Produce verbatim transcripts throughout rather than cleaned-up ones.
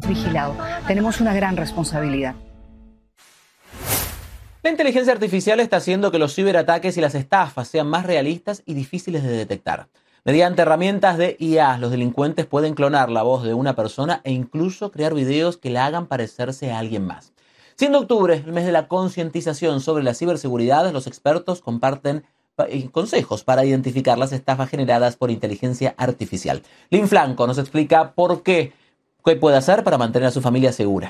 vigilado. Tenemos una gran responsabilidad. La inteligencia artificial está haciendo que los ciberataques y las estafas sean más realistas y difíciles de detectar. Mediante herramientas de I A, los delincuentes pueden clonar la voz de una persona e incluso crear videos que la hagan parecerse a alguien más. Siendo octubre el mes de la concientización sobre la ciberseguridad, los expertos comparten consejos para identificar las estafas generadas por inteligencia artificial. Lynn Franco nos explica por qué, qué puede hacer para mantener a su familia segura.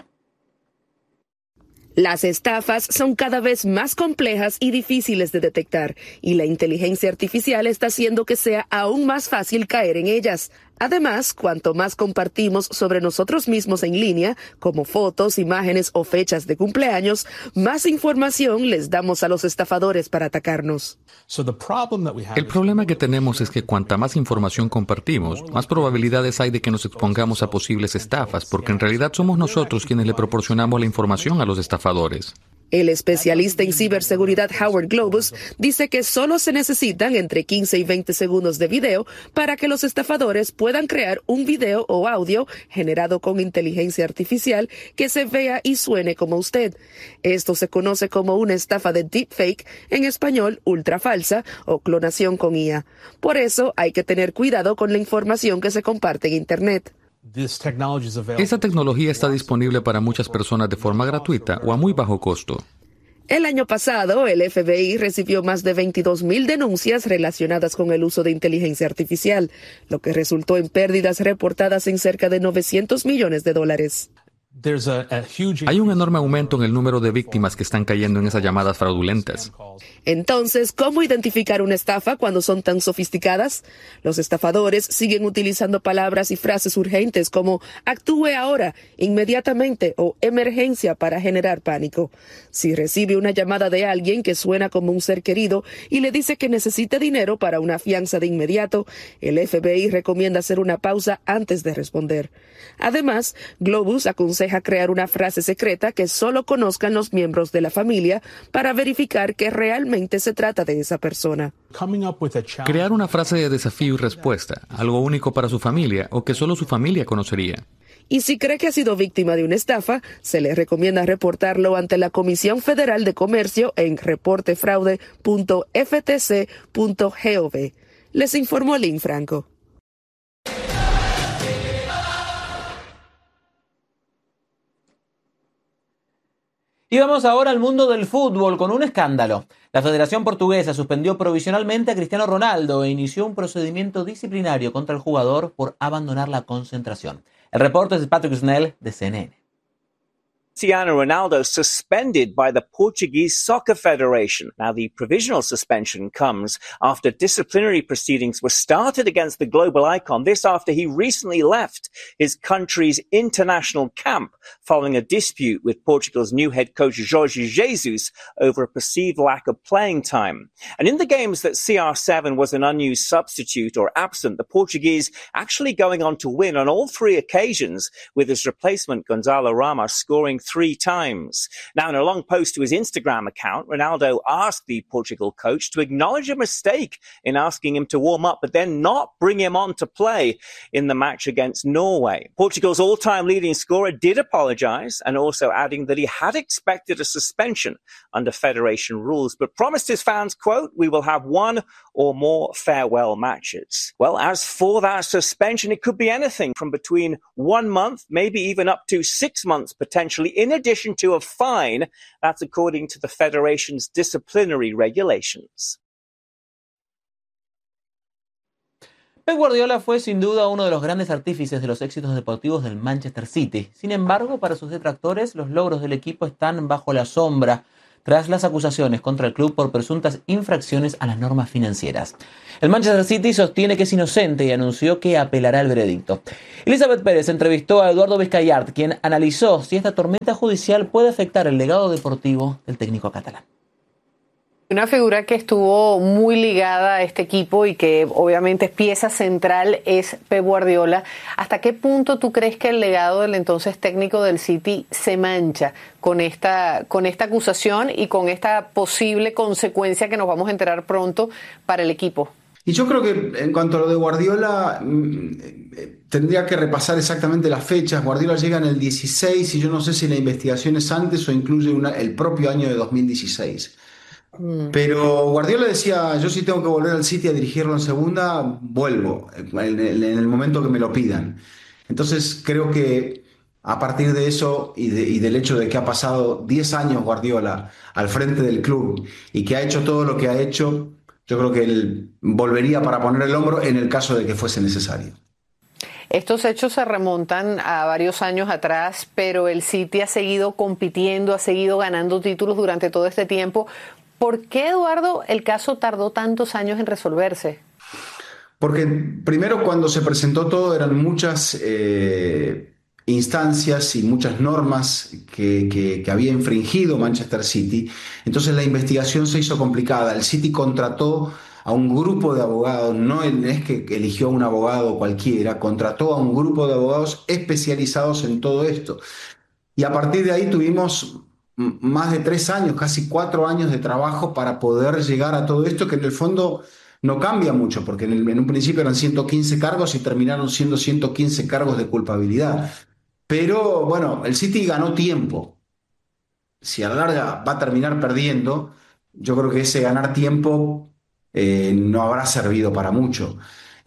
Las estafas son cada vez más complejas y difíciles de detectar, y la inteligencia artificial está haciendo que sea aún más fácil caer en ellas. Además, cuanto más compartimos sobre nosotros mismos en línea, como fotos, imágenes o fechas de cumpleaños, más información les damos a los estafadores para atacarnos. El problema que tenemos es que cuanta más información compartimos, más probabilidades hay de que nos expongamos a posibles estafas, porque en realidad somos nosotros quienes le proporcionamos la información a los estafadores. El especialista en ciberseguridad Howard Globus dice que solo se necesitan entre quince y veinte segundos de video para que los estafadores puedan crear un video o audio generado con inteligencia artificial que se vea y suene como usted. Esto se conoce como una estafa de deepfake, en español ultra falsa o clonación con I A. Por eso hay que tener cuidado con la información que se comparte en Internet. Esta tecnología está disponible para muchas personas de forma gratuita o a muy bajo costo. El año pasado, el F B I recibió más de veintidós mil denuncias relacionadas con el uso de inteligencia artificial, lo que resultó en pérdidas reportadas en cerca de novecientos millones de dólares. Hay un enorme aumento en el número de víctimas que están cayendo en esas llamadas fraudulentas. Entonces, ¿cómo identificar una estafa cuando son tan sofisticadas? Los estafadores siguen utilizando palabras y frases urgentes como actúe ahora, inmediatamente o emergencia para generar pánico. Si recibe una llamada de alguien que suena como un ser querido y le dice que necesita dinero para una fianza de inmediato, el F B I recomienda hacer una pausa antes de responder. Además, Globus aconseja crear una frase secreta que solo conozcan los miembros de la familia para verificar que realmente se trata de esa persona. Crear una frase de desafío y respuesta, algo único para su familia o que solo su familia conocería. Y si cree que ha sido víctima de una estafa, se le recomienda reportarlo ante la Comisión Federal de Comercio en reportefraude punto f t c punto gov. Les informó Lynn Franco. Y vamos ahora al mundo del fútbol con un escándalo. La Federación Portuguesa suspendió provisionalmente a Cristiano Ronaldo e inició un procedimiento disciplinario contra el jugador por abandonar la concentración. El reporte es de Patrick Snell de C N N. Cristiano Ronaldo suspended by the Portuguese Soccer Federation. Now, the provisional suspension comes after disciplinary proceedings were started against the global icon. This after he recently left his country's international camp following a dispute with Portugal's new head coach Jorge Jesus over a perceived lack of playing time. And in the games that C R seven was an unused substitute or absent, the Portuguese actually going on to win on all three occasions, with his replacement Gonzalo Ramos scoring three times. Now, in a long post to his Instagram account, Ronaldo asked the Portugal coach to acknowledge a mistake in asking him to warm up, but then not bring him on to play in the match against Norway. Portugal's all-time leading scorer did apologise, and also adding that he had expected a suspension under Federation rules, but promised his fans, quote, "We will have one or more farewell matches." Well, as for that suspension, it could be anything from between one month, maybe even up to six months potentially, in addition to a fine. That's according to the Federation's disciplinary regulations. Pep Guardiola fue sin duda uno de los grandes artífices de los éxitos deportivos del Manchester City. Sin embargo, para sus detractores, los logros del equipo están bajo la sombra tras las acusaciones contra el club por presuntas infracciones a las normas financieras. El Manchester City sostiene que es inocente y anunció que apelará el veredicto. Elizabeth Pérez entrevistó a Eduardo Vizcayart, quien analizó si esta tormenta judicial puede afectar el legado deportivo del técnico catalán. Una figura que estuvo muy ligada a este equipo y que obviamente es pieza central es Pep Guardiola. ¿Hasta qué punto tú crees que el legado del entonces técnico del City se mancha con esta, con esta acusación y con esta posible consecuencia que nos vamos a enterar pronto para el equipo? Y yo creo que en cuanto a lo de Guardiola, mm, tendría que repasar exactamente las fechas. Guardiola llega en el dieciséis y yo no sé si la investigación es antes o incluye una- el propio año de dos mil dieciséis. Mm. Pero Guardiola decía, yo si tengo que volver al City a dirigirlo en segunda, vuelvo en el, en el momento que me lo pidan. Entonces creo que a partir de eso y, de- y del hecho de que ha pasado diez años Guardiola al frente del club y que ha hecho todo lo que ha hecho, yo creo que él volvería para poner el hombro en el caso de que fuese necesario. Estos hechos se remontan a varios años atrás, pero el City ha seguido compitiendo, ha seguido ganando títulos durante todo este tiempo. ¿Por qué, Eduardo, el caso tardó tantos años en resolverse? Porque primero cuando se presentó todo eran muchas eh, instancias y muchas normas que, que- que había infringido Manchester City. Entonces la investigación se hizo complicada. El City contrató a un grupo de abogados, no es que eligió a un abogado cualquiera, contrató a un grupo de abogados especializados en todo esto. Y a partir de ahí tuvimos m- más de tres años, casi cuatro años de trabajo para poder llegar a todo esto, que en el fondo no cambia mucho, porque en, el- en un principio eran ciento quince cargos y terminaron siendo ciento quince cargos de culpabilidad. Pero bueno, el City ganó tiempo. Si a la larga va a terminar perdiendo, yo creo que ese ganar tiempo eh, no habrá servido para mucho.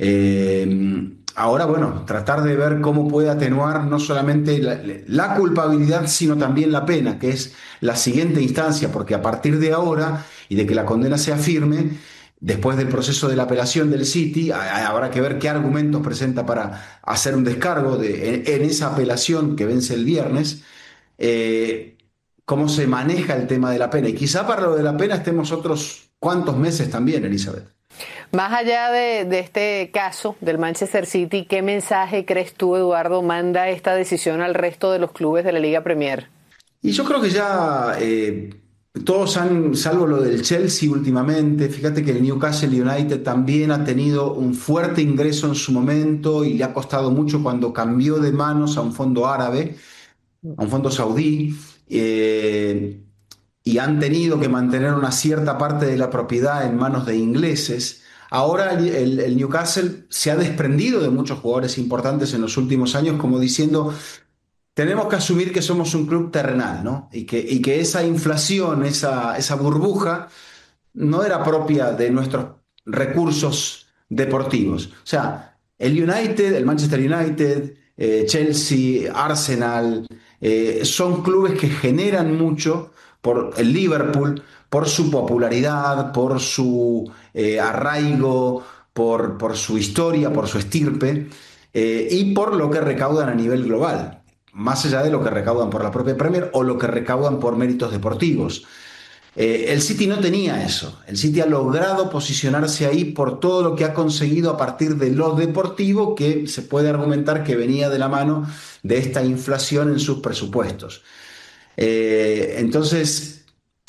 Eh, ahora, bueno, tratar de ver cómo puede atenuar no solamente la, la culpabilidad, sino también la pena, que es la siguiente instancia, porque a partir de ahora y de que la condena sea firme, después del proceso de la apelación del City, a- a- habrá que ver qué argumentos presenta para hacer un descargo de, en, en esa apelación que vence el viernes. eh, Cómo se maneja el tema de la pena. Y quizá para lo de la pena estemos otros cuantos meses también, Elizabeth. Más allá de, de este caso del Manchester City, ¿qué mensaje crees tú, Eduardo, manda esta decisión al resto de los clubes de la Liga Premier? Y yo creo que ya eh, todos han, salvo lo del Chelsea últimamente, fíjate que el Newcastle United también ha tenido un fuerte ingreso en su momento y le ha costado mucho cuando cambió de manos a un fondo árabe, a un fondo saudí. eh, y han tenido que mantener una cierta parte de la propiedad en manos de ingleses. Ahora el, el- el Newcastle se ha desprendido de muchos jugadores importantes en los últimos años, como diciendo, tenemos que asumir que somos un club terrenal, ¿no? Y que, y que esa inflación, esa, esa burbuja, no era propia de nuestros recursos deportivos. O sea, el United, el Manchester United, eh, Chelsea, Arsenal, eh, son clubes que generan mucho por el Liverpool, por su popularidad, por su eh, arraigo, por, por su historia, por su estirpe, eh, y por lo que recaudan a nivel global, más allá de lo que recaudan por la propia Premier o lo que recaudan por méritos deportivos. Eh, el City no tenía eso. El City ha logrado posicionarse ahí por todo lo que ha conseguido a partir de lo deportivo, que se puede argumentar que venía de la mano de esta inflación en sus presupuestos. Eh, entonces,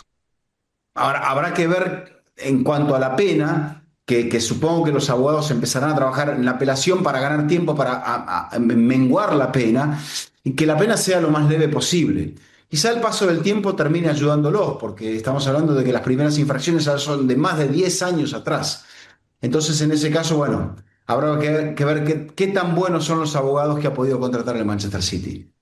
ahora habrá que ver en cuanto a la pena, que, que supongo que los abogados empezarán a trabajar en la apelación para ganar tiempo, para a- a- menguar la pena y que la pena sea lo más leve posible. Quizá el paso del tiempo termine ayudándolos, porque estamos hablando de que las primeras infracciones ya son de más de diez años atrás. Entonces, en ese caso, bueno, habrá que, que ver qué, qué tan buenos son los abogados que ha podido contratar el Manchester City.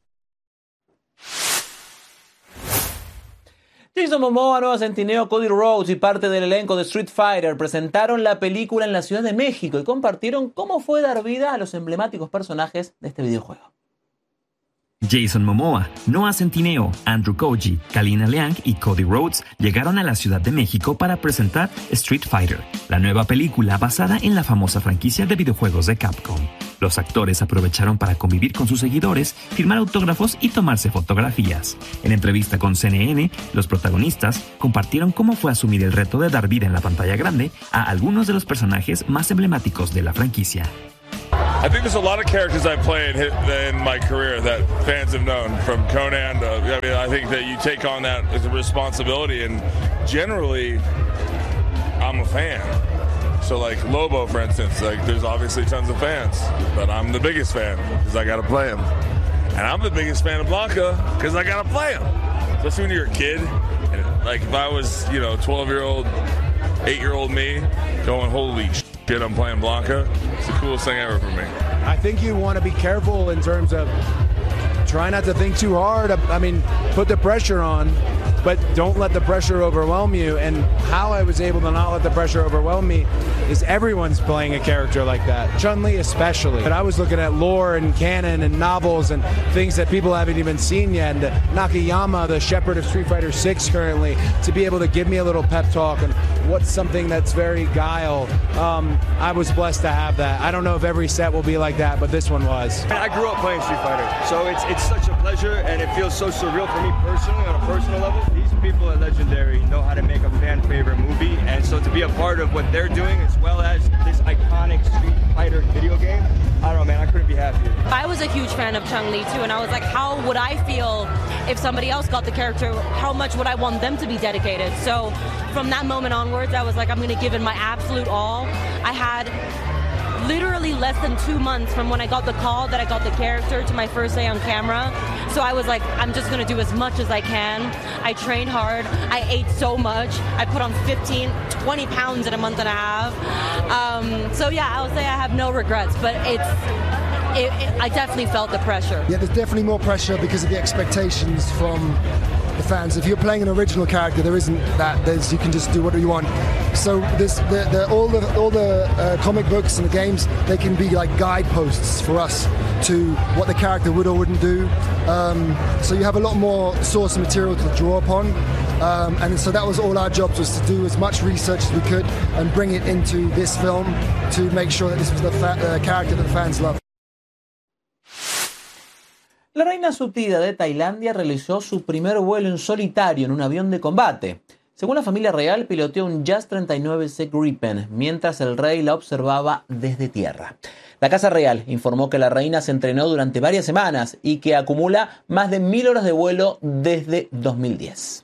Jason Momoa, Noah Centineo, Cody Rhodes y parte del elenco de Street Fighter presentaron la película en la Ciudad de México y compartieron cómo fue dar vida a los emblemáticos personajes de este videojuego. Jason Momoa, Noah Centineo, Andrew Koji, Kalina Leang y Cody Rhodes llegaron a la Ciudad de México para presentar Street Fighter, la nueva película basada en la famosa franquicia de videojuegos de Capcom. Los actores aprovecharon para convivir con sus seguidores, firmar autógrafos y tomarse fotografías. En entrevista con C N N, los protagonistas compartieron cómo fue asumir el reto de dar vida en la pantalla grande a algunos de los personajes más emblemáticos de la franquicia. I think there's a lot of characters I played in my career that fans have known, from Conan to, I mean, I think that you take on that as a responsibility, and generally, I'm a fan. So like Lobo, for instance, like there's obviously tons of fans, but I'm the biggest fan because I got to play him. And I'm the biggest fan of Blanca because I got to play him. Especially when you're a kid, and like if I was, you know, twelve-year-old, eight-year-old me, going, holy sh**. get I'm playing Blanca. It's the coolest thing ever for me. I think you want to be careful in terms of try not to think too hard. I mean, put the pressure on, but don't let the pressure overwhelm you. And how I was able to not let the pressure overwhelm me is everyone's playing a character like that, Chun-Li especially. But I was looking at lore and canon and novels and things that people haven't even seen yet. And Nakayama, the shepherd of Street Fighter six currently, to be able to give me a little pep talk and what's something that's very guile. Um, I was blessed to have that. I don't know if every set will be like that, but this one was. I grew up playing Street Fighter, so it's it's such a pleasure, and it feels so surreal for me personally on a personal level. These people at Legendary know how to make a fan favorite movie, and so to be a part of what they're doing as well as this iconic Street Fighter video game, I don't know, man, I couldn't be happier. I was a huge fan of Chun-Li too, and I was like, how would I feel if somebody else got the character? How much would I want them to be dedicated? So from that moment onwards, I was like, I'm going to give it my absolute all. I had literally less than two months from when I got the call that I got the character to my first day on camera. So I was like, I'm just going to do as much as I can. I trained hard. I ate so much. I put on fifteen, twenty pounds in a month and a half. Um, so yeah, I would say I have no regrets, but it's, it, it, I definitely felt the pressure. Yeah, there's definitely more pressure because of the expectations from the fans. If you're playing an original character, there isn't that. There's you can just do whatever you want. So this, the, the, all the all the uh, comic books and the games, they can be like guideposts for us to what the character would or wouldn't do. Um, so you have a lot more source material to draw upon. Um, and so that was all our jobs, was to do as much research as we could and bring it into this film to make sure that this was the fa- uh, character that the fans loved. La reina Sutida de Tailandia realizó su primer vuelo en solitario en un avión de combate. Según la familia real, piloteó un Jas treinta y nueve C Gripen, mientras el rey la observaba desde tierra. La Casa Real informó que la reina se entrenó durante varias semanas y que acumula más de mil horas de vuelo desde dos mil diez.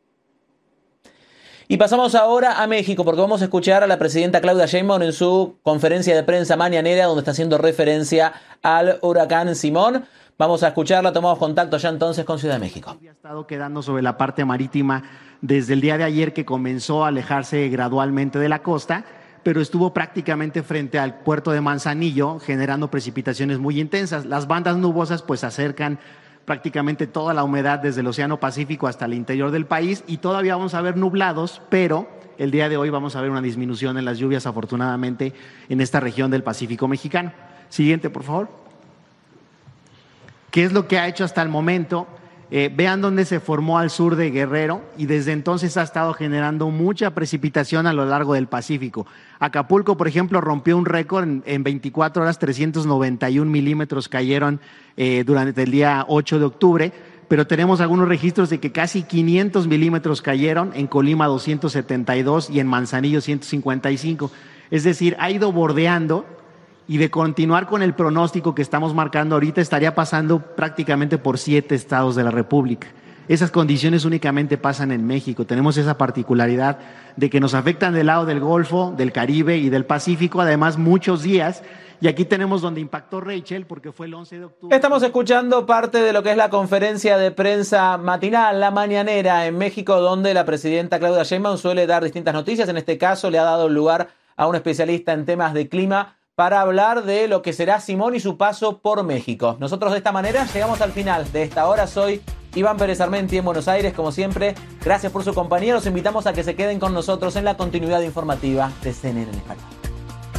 Y pasamos ahora a México, porque vamos a escuchar a la presidenta Claudia Sheinbaum en su conferencia de prensa mañanera, donde está haciendo referencia al huracán Simón. Vamos a escucharla, tomamos contacto ya entonces con Ciudad de México. Ha estado quedando sobre la parte marítima desde el día de ayer, que comenzó a alejarse gradualmente de la costa, pero estuvo prácticamente frente al puerto de Manzanillo, generando precipitaciones muy intensas. Las bandas nubosas pues acercan prácticamente toda la humedad desde el Océano Pacífico hasta el interior del país, y todavía vamos a ver nublados, pero el día de hoy vamos a ver una disminución en las lluvias, afortunadamente, en esta región del Pacífico mexicano. Siguiente, por favor. ¿Qué es lo que ha hecho hasta el momento? Eh, vean dónde se formó al sur de Guerrero, y desde entonces ha estado generando mucha precipitación a lo largo del Pacífico. Acapulco, por ejemplo, rompió un récord en, en veinticuatro horas, trescientos noventa y un milímetros cayeron eh, durante el día ocho de octubre, pero tenemos algunos registros de que casi quinientos milímetros cayeron, en Colima doscientos setenta y dos y en Manzanillo ciento cincuenta y cinco. Es decir, ha ido bordeando. Y de continuar con el pronóstico que estamos marcando ahorita, estaría pasando prácticamente por siete estados de la República. Esas condiciones únicamente pasan en México. Tenemos esa particularidad de que nos afectan del lado del Golfo, del Caribe y del Pacífico, además muchos días. Y aquí tenemos donde impactó Rachel, porque fue el once de octubre. Estamos escuchando parte de lo que es la conferencia de prensa matinal, la mañanera en México, donde la presidenta Claudia Sheinbaum suele dar distintas noticias. En este caso le ha dado lugar a un especialista en temas de clima para hablar de lo que será Simón y su paso por México. Nosotros de esta manera llegamos al final de esta hora. Soy Iván Pérez Armenti en Buenos Aires, como siempre. Gracias por su compañía. Los invitamos a que se queden con nosotros en la continuidad informativa de C N N en Español.